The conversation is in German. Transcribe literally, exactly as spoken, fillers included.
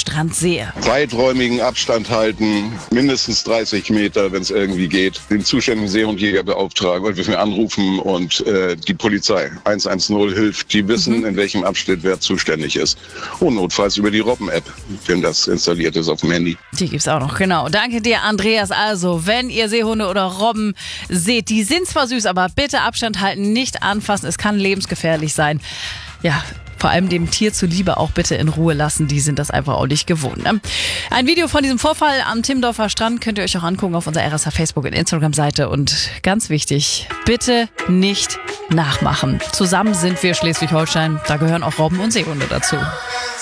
Strand sehe. Weiträumigen Abstand halten, mindestens dreißig Meter, wenn es irgendwie geht. Den zuständigen Seehundjäger beauftragen und wir anrufen und äh, die Polizei eins eins null hilft. Die wissen, mhm. in welchem Abschnitt wer zuständig ist. Und notfalls über die Robben-App, wenn das installiert ist auf dem Handy. Die gibt's auch noch, genau. Danke dir, Andreas. Also, wenn ihr Seehunde oder Robben seht, die sind zwar süß, aber bitte Abstand halten, nicht anfassen. Es kann lebensgefährlich sein. Ja, vor allem dem Tier zuliebe auch bitte in Ruhe lassen. Die sind das einfach auch nicht gewohnt. Ne? Ein Video von diesem Vorfall am Timmendorfer Strand könnt ihr euch auch angucken auf unserer R S H Facebook- und Instagram-Seite. Und ganz wichtig, bitte nicht nachmachen. Zusammen sind wir Schleswig-Holstein. Da gehören auch Robben und Seehunde dazu.